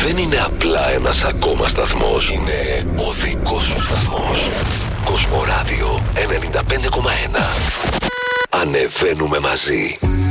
δεν είναι απλά ένας ακόμα σταθμός. Είναι ο δικός σου σταθμός. Κοσμοράδιο 95,1. Ανεβαίνουμε μαζί.